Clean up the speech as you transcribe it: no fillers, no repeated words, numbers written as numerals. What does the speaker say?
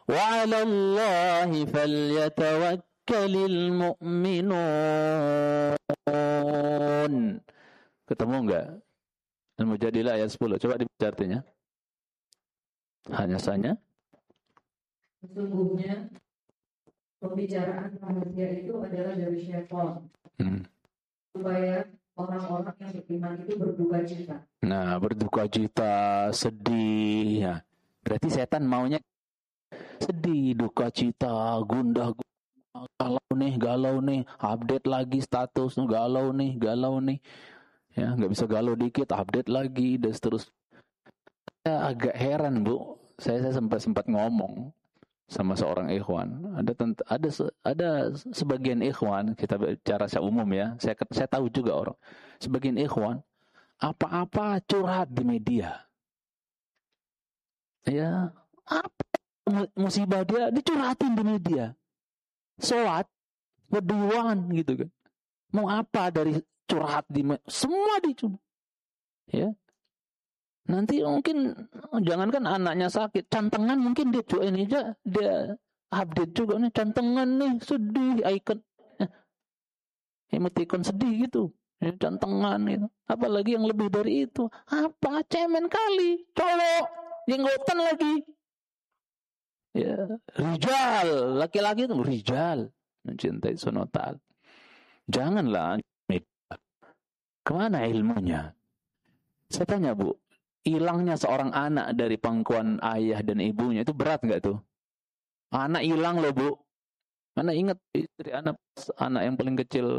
Wa 'alallahi falyatawakkalul mu'minun. Ketemu enggak? Al-Mujadilah ayat 10. Coba dibaca artinya. Hanya saja sesungguhnya pembicaraan manusia itu adalah dari syaitan. Supaya orang-orang yang beriman itu berduka cita. Nah, berduka cita, sedih. Ya. Berarti setan maunya sedih, duka cita, gundah, galau nih, update lagi status, galau nih. Ya, nggak bisa galau dikit, update lagi, dan seterusnya. Saya agak heran, Bu. Saya sempat ngomong sama seorang ikhwan. Ada sebagian ikhwan, kita bicara secara umum ya. Saya tahu juga orang. Sebagian ikhwan apa-apa curhat di media. Ya, apa musibah dia dicurhatin di media. Sholat, berduaan gitu kan. Mau apa dari curhat di media? Semua dicurhat. Ya. Nanti mungkin jangankan anaknya sakit, cantengan mungkin dia update juga nih, cantengan nih sedih, icon emoticon sedih gitu, ya, cantengan gitu. Apalagi yang lebih dari itu, apa cemen kali, cowok jenggotan lagi, ya rijal, laki-laki itu rijal mencintai sunnah. Janganlah, kemana ilmunya? Saya tanya, Bu, hilangnya seorang anak dari pangkuan ayah dan ibunya itu berat nggak tuh? Anak hilang loh, Bu. Anak ingat istri anak yang paling kecil